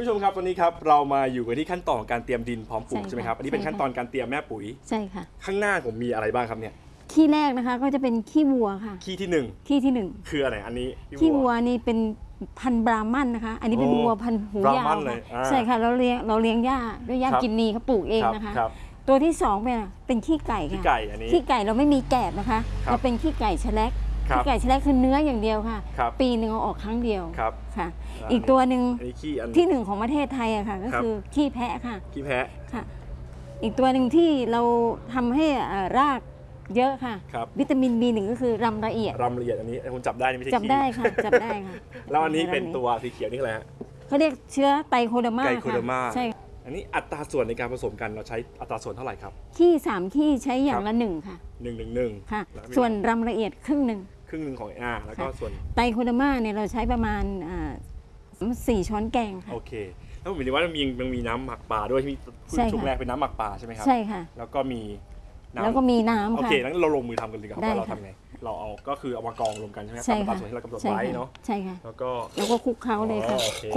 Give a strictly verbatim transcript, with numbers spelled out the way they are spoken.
ผู้ชมครับตอนนี้ครับเรามาอยู่กันที่ขั้นตอนของการเตรียมดินพร้อมปลูกใช่ไหมครับอันนี้เป็นขั้นตอนการเตรียมแม่ปุ๋ยใช่ค่ะข้างหน้าผมมีอะไรบ้างครับเนี่ยขี้แรกนะคะก็จะเป็นขี้วัวค่ะขี้ที่หนึ่งขี้ที่หนึ่งคืออะไรอันนี้ขี้วัวนี่เป็นพันธุ์บราหมันนะคะอันนี้เป็นวัวพันธุ์หูยาวค่ะใช่ค่ะเราเลี้ยงเราเลี้ยงหญ้าด้วยหญ้ากินนีเขาปลูกเองนะคะตัวที่สองเป็นเป็นขี้ไก่ค่ะขี้ไก่อันนี้ขี้ไก่เราไม่มีแกบนะคะเราเป็นขี้ไก่แฉลกขี้ไก่แฉลกคือเนื้ออย่างเดียวค่ะปีหนึ่งเอาออกครั้งเดียวค่ะอีกตัวหนึ่งที่หนึ่งของประเทศไทยอะค่ะก็คือขี้แพะค่ะขี้แพะค่ะอีกตัวหนึ่งที่เราทำให้รากเยอะค่ะวิตามิน บี หนึ่ง ก็คือรำละเอียดรำละเอียดอันนี้คุณจับได้ไม่ใช่จับได้ค่ะจับได้ค่ะแล้วอันนี้เป็นตัวสีเขียวนี่อะไรฮะเขาเรียกเชื้อไตโคเดอร์มาไตโคเดอร์มาใช่อันนี้อัตราส่วนในการผสมกันเราใช้อัตราส่วนเท่าไหร่ครับขี้สามขี้ใช้อย่างละหนึ่งค่ะหนึ่งหนึ่งหนึ่งค่ะส่วนรำละเอียดครึ่งหนึ่งครึ่งหนึ่งของอาแล้วก็ส่วนไตโคเดอร์มาเนี่ยเราใช้ประมาณสี่ช้อนแกงค่ะโอเคแล้วผมเห็นว่ามันมีมันมีน้ำหมักปลาด้วยมีช่วงแรกเป็นน้ำหมักปลาใช่ไหมครับใช่ค่ะแล้วก็มีแล้วก็มีน้ำค่ะโอเคงั้นเราลงมือทำกันดีกว่าว่าเราทำไงเราเอาก็คือเอามากองรวมกันใช่ไหมครับตามส่วนที่เรากำหนดไว้เนาะใช่ค่ะแล้วก็แล้วก็คลุกเคล้าเลยค่ะ